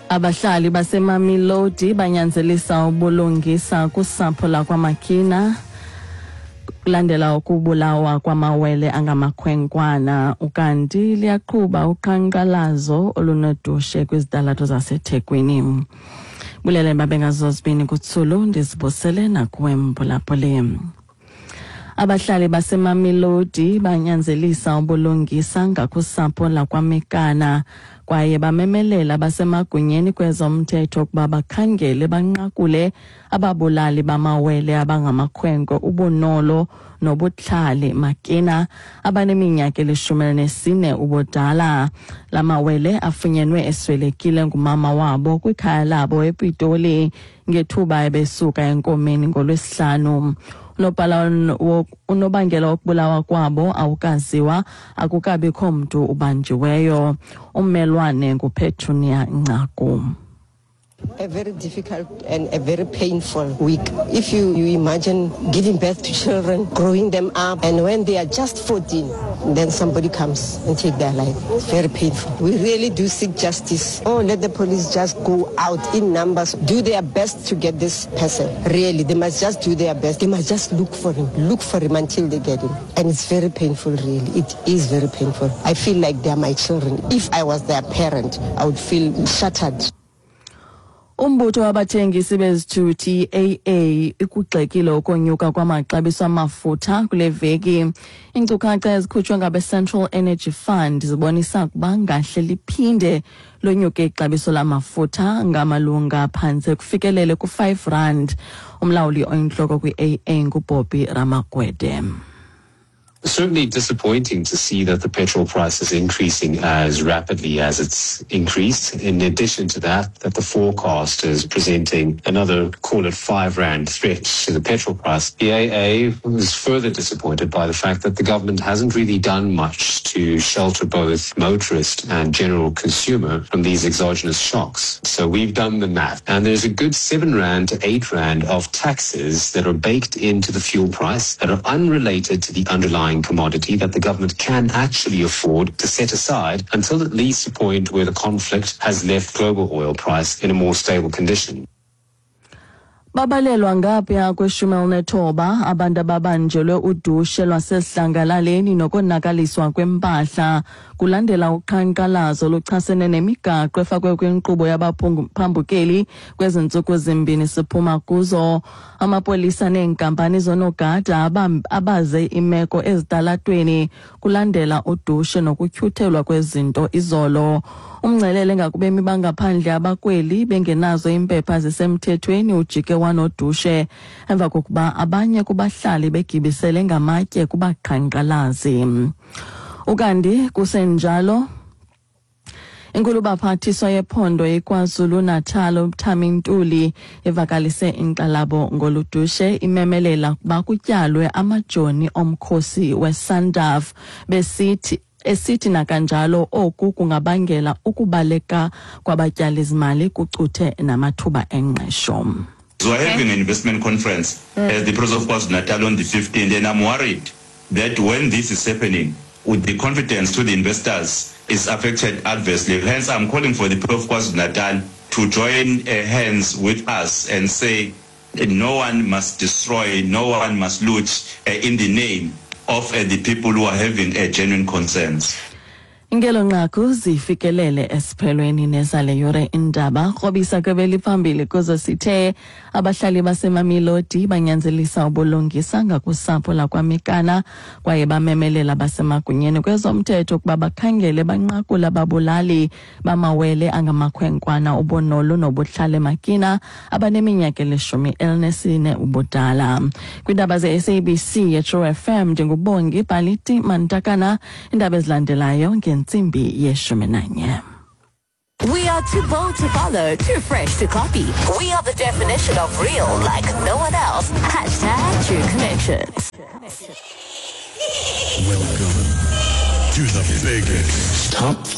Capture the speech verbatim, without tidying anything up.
Abahlali baseMamelodi banyanzelisa ubulungisa kusapho lakwaMakina kulandela ukubulawa kwamawele angamakhwenkwana, ukanti liyaqhuba uqhankqalazo olunodushe kwizitalato zaseThekwini. Bulele babengazozibini kutsulu ndizibusele nakuwe Mbulapole. Abahlali baseMamelodi banyanzelisa ubulungisa ngakusapho lakwaMekana kwaye bamemelela basemagunyeni kwezomthetho ukuba bakhangele banqakule ababulali bamawele abangamakhwenkwe ubunolo nobutlhali Makina abaneminyaka elishumi elinesine ubudala. La mawele afunyenwe eswelekile ngumama wabo kwikhaya labo ePitoli ngethuba ebesuka enkomeni ngolwesihlanu. Unobangela wokubulawa kwabo awukaziwa, akukabikho mntu ubanjiweyo. Ummelwane nguPetunia Ncaku. A very difficult and a very painful week. If you, you imagine giving birth to children, growing them up, and when they are just fourteen, then somebody comes and take their life. It's very painful. We really do seek justice. Oh, let the police just go out in numbers, do their best to get this person. Really, they must just do their best. They must just look for him, look for him until they get him. And it's very painful, really. It is very painful. I feel like they are my children. If I was their parent, I would feel shattered. Umbutho wabathengisi bezithuthi A A ikugxekile ukonyuka kwamaxabiso amafutha kule veki. Iinkcukacha ezikhutshwe ngabe Central Energy Fund zibonisa ukuba ngahle liphinde lonyuke ixabiso lamafutha ngamalunga phantse kufikelele ku five rand. Umlawuli oyintloko kwi-A A nguBobby Ramagwede. Certainly disappointing to see that the petrol price is increasing as rapidly as it's increased. In addition to that, that the forecast is presenting another, call it five rand stretch to the petrol price. The A A was further disappointed by the fact that the government hasn't really done much to shelter both motorist and general consumer from these exogenous shocks. So we've done the math, and there's a good seven rand to eight rand of taxes that are baked into the fuel price that are unrelated to the underlying commodity that the government can actually afford to set aside until at least a point where the conflict has left global oil price in a more stable condition. Babalelwa ngapha kweshumi elinethoba abantu ababanjelwe udushe lwasesidlangalaleni nokonakaliswa kwempahla kulandela uqhankqalazo luchasene nemigaqo efakwe kwinkqubo yabaphambukeli kwezintsuku ezimbini siphuma kuzo. Amapolisa neenkampani zonogada abaze imeko ezitalatweni kulandela udushe nokutyhuthelwa kwezinto izolo. Umncelele ngakubemi bangaphandle abakweli bengenazo impepha zisemthethweni ujike wanodushe emva kokuba abanye kubahlali begibisele ngamatye kubaqhankqalazi. Ukanti kusenjalo inkulu baphathiswa yephondo eKwaZulu Natal uThami Ntuli evakalise inkxalabo ngoludushe imemelela kuba kutyalwe amajoni omkhosi weSANDF besithi esithi nakanjalo oku kungabangela ukubaleka kwabatyali izimali kucuthe namathuba engqesho. So we're having an investment conference mm. at the Province of KwaZulu-Natal on the fifteenth, and I'm worried that when this is happening, with the confidence to the investors is affected adversely. Hence, I'm calling for the Province of KwaZulu-Natal to join uh, hands with us and say no one must destroy, no one must loot uh, in the name of uh, the people who are having uh, genuine concerns. Ingelo nqaku zifikelele esiphelweni nezale yore indaba khobisa kwebeli phambili kuzo sithe abahlali baseMamelodi banyanzelisa ubulungisa ngakusapho lakwaMekana kwaye bamemelela basemagunyeni kwezomthetho ukuba bakhangele banqakula ababulali bamawele angamakhwenkwana ubunolo nobuhlale Makina abaneminyaka elishumi elinesine ubudala. Kwindaba ze-S A B C ye-True F M ndingubongi Paliti Mantakana, indaba ezilandelayo ngensimbi yeshumi nanye. We are too bold to follow, too fresh to copy. We are the definition of real like no one else. Hashtag True Connections. Welcome to the biggest top